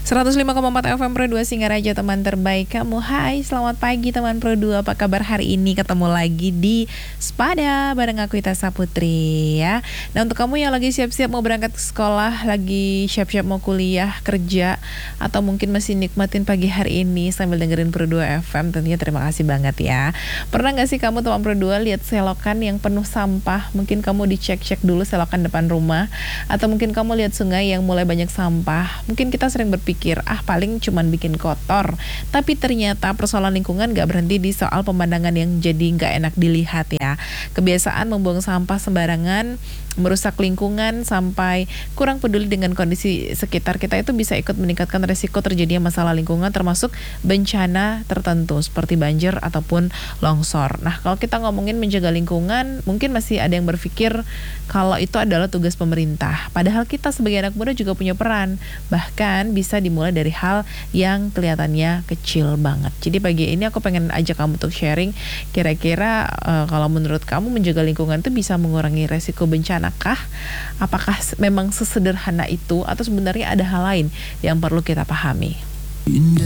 105,4 FM Pro 2 Singaraja, teman terbaik kamu. Hai, selamat pagi teman Pro 2. Apa kabar hari ini? Ketemu lagi di Sepada bareng aku Ita Saputri ya. Nah, untuk kamu yang lagi siap-siap mau berangkat ke sekolah, lagi siap-siap mau kuliah, kerja, atau mungkin masih nikmatin pagi hari ini sambil dengerin Pro 2 FM, tentunya terima kasih banget ya. Pernah gak sih kamu teman Pro 2 lihat selokan yang penuh sampah? Mungkin kamu dicek-cek dulu selokan depan rumah, atau mungkin kamu lihat sungai yang mulai banyak sampah. Mungkin kita sering berpikir, paling cuman bikin kotor. Tapi ternyata persoalan lingkungan gak berhenti di soal pemandangan yang jadi gak enak dilihat ya. Kebiasaan membuang sampah sembarangan merusak lingkungan sampai kurang peduli dengan kondisi sekitar kita itu bisa ikut meningkatkan resiko terjadinya masalah lingkungan, termasuk bencana tertentu seperti banjir ataupun longsor. Nah, kalau kita ngomongin menjaga lingkungan, mungkin masih ada yang berpikir kalau itu adalah tugas pemerintah. Padahal kita sebagai anak muda juga punya peran. Bahkan bisa dimulai dari hal yang kelihatannya kecil banget. Jadi pagi ini aku pengen ajak kamu untuk sharing, kira-kira kalau menurut kamu menjaga lingkungan itu bisa mengurangi resiko bencana kah? Apakah memang sesederhana itu atau sebenarnya ada hal lain yang perlu kita pahami?